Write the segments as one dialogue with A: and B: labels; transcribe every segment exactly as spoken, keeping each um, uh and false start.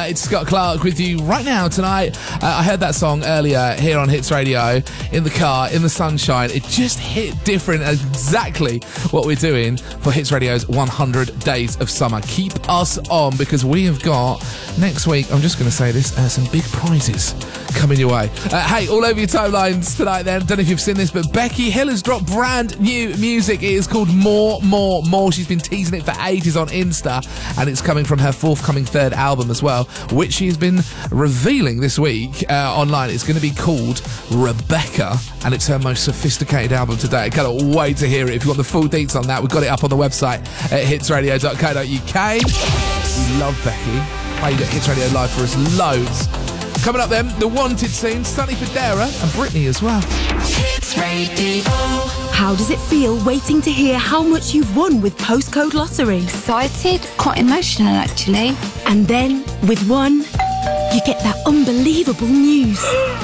A: it's Scott Clark with you right now tonight. Uh, I heard that song earlier here on Hits Radio, in the car, in the sunshine. It just hit different, exactly what we're doing for Hits Radio's one hundred Days of Summer. Keep us on, because we have got, next week, I'm just going to say this, uh, some big prizes coming your way. Uh, hey, all over your timelines tonight then. Don't know if you've seen this, but Becky Hill has dropped brand new music. It is called More, More, More. She's been teasing it for ages on Insta, and it's coming from her forthcoming third album as well, which she's been revealing this week uh, online. It's going to be called Rebecca, and it's her most sophisticated album to date. I cannot wait to hear it. If you want the full deets on that, we've got it up on the website at hits radio dot co dot uk. We love Becky. Played at Hits Radio Live for us loads. Coming up then, the Wanted scene, Sonny Fodera and Britney as well.
B: Hits Radio.
C: How does it feel waiting to hear how much you've won with Postcode Lottery?
D: Excited, quite emotional actually.
C: And then, with one, you get that unbelievable news.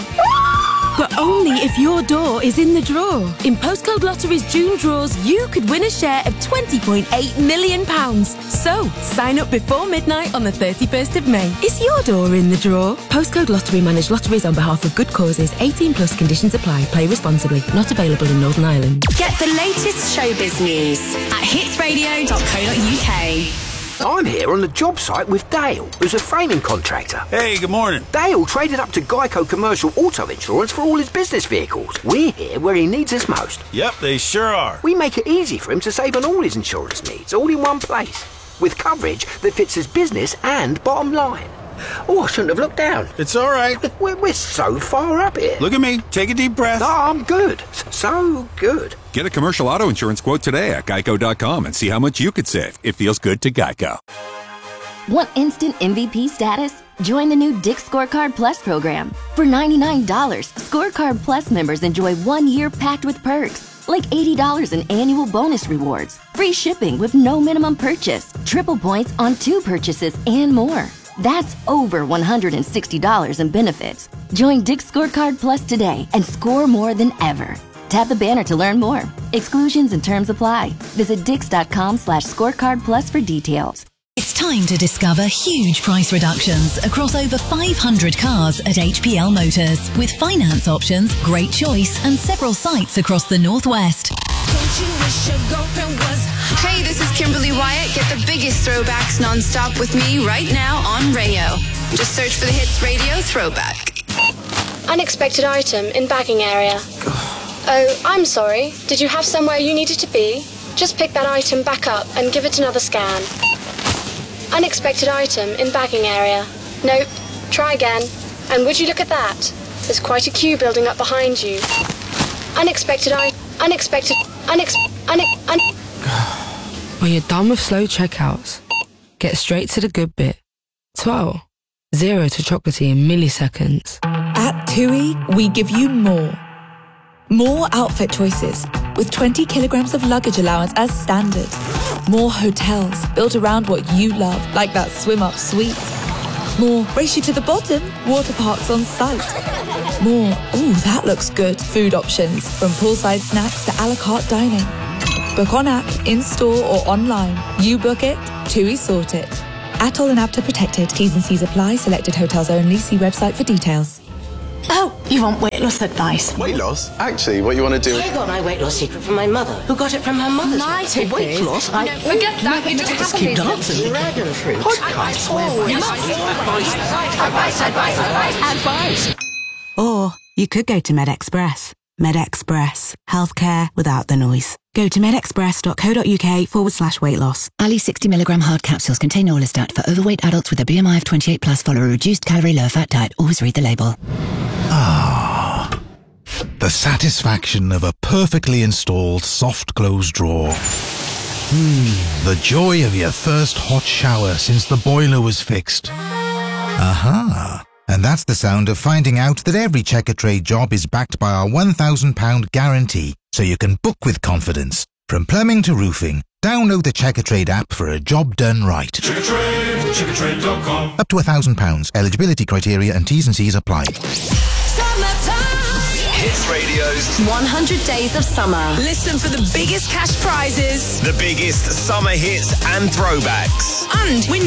C: But only if your door is in the draw. In Postcode Lottery's June draws, you could win a share of twenty point eight million pounds. So, sign up before midnight on the thirty-first of May. Is your door in the draw? Postcode Lottery manage lotteries on behalf of good causes. eighteen plus conditions apply. Play responsibly. Not available in Northern Ireland.
B: Get the latest showbiz news at hits radio dot co dot uk.
E: I'm here on the job site with Dale, who's a framing contractor.
F: Hey, good morning.
E: Dale traded up to Geico Commercial Auto Insurance for all his business vehicles. We're here where he needs us most.
F: Yep, they sure are.
E: We make it easy for him to save on all his insurance needs, all in one place, with coverage that fits his business and bottom line. Oh, I shouldn't have looked down.
F: It's all right.
E: We're, we're so far up here.
F: Look at me. Take a deep breath.
E: Oh, I'm good. So good.
G: Get a commercial auto insurance quote today at geico dot com and see how much you could save. It feels good to Geico.
H: Want instant M V P status? Join the new Dick's Scorecard Plus program. For ninety-nine dollars, Scorecard Plus members enjoy one year packed with perks, like eighty dollars in annual bonus rewards, free shipping with no minimum purchase, triple points on two purchases, and more. That's over one hundred sixty dollars in benefits. Join Dick's Scorecard Plus today and score more than ever. Tap the banner to learn more. Exclusions and terms apply. Visit dix dot com slash scorecard plus for details.
I: It's time to discover huge price reductions across over five hundred cars at H P L Motors. With finance options, great choice, and several sites across the Northwest.
B: Don't you wish your girlfriend was hot? Hey, this is Kimberly Wyatt. Get the biggest throwbacks non-stop with me right now on Rayo. Just search for the Hits Radio Throwback.
J: Unexpected item in bagging area. Oh, I'm sorry. Did you have somewhere you needed to be? Just pick that item back up and give it another scan. Unexpected item in bagging area. Nope. Try again. And would you look at that? There's quite a queue building up behind you. Unexpected item. Unexpected. Unex. Unex. Un-
K: When you're done with slow checkouts, get straight to the good bit. twelve. Zero to chocolatey in milliseconds.
L: At TUI, we give you more. More outfit choices, with twenty kilograms of luggage allowance as standard. More hotels built around what you love, like that swim-up suite. More race you to the bottom, water parks on site. More, ooh, that looks good, food options, from poolside snacks to a la carte dining. Book on app, in-store or online. You book it, TUI sort it. Atoll and APTA protected. T's and C's apply. Selected hotels only. See website for details.
M: Oh, you want weight loss advice?
N: Weight loss? Actually, what you want to do...
M: I got my weight loss secret from my mother, who got it from her mother's.
O: My tip
M: weight
O: is...
M: loss? I...
O: No, forget that. You just,
M: just keep dancing. Dragon fruit.
N: Podcast.
M: Oh, you must. Advice, advice, advice, advice.
P: Or you could go to MedExpress. MedExpress. Healthcare without the noise. Go to medexpress dot co dot uk forward slash weight loss.
Q: Ali sixty milligram hard capsules contain Orlistat for overweight adults with a B M I of twenty-eight plus. Follow a reduced calorie, low fat diet. Always read the label.
R: Ah, the satisfaction of a perfectly installed soft close drawer. Hmm, the joy of your first hot shower since the boiler was fixed. Aha. And that's the sound of finding out that every Checkatrade job is backed by our one thousand pounds guarantee, so you can book with confidence. From plumbing to roofing, download the Checkatrade app for a job done right.
S: Checkatrade, checkatrade dot com.
R: Up to one thousand pounds. Eligibility criteria and T's and C's apply.
B: Hits Radio's one hundred Days of Summer. Listen for the biggest cash prizes,
T: the biggest summer hits and throwbacks.
B: and win